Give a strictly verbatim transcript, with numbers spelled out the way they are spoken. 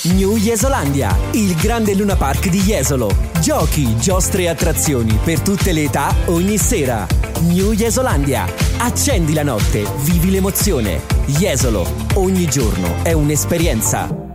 New Jesolandia, il grande Luna Park di Jesolo. Giochi, giostre e attrazioni per tutte le età, ogni sera. New Jesolandia. Accendi la notte, vivi l'emozione. Jesolo, ogni giorno è un'esperienza.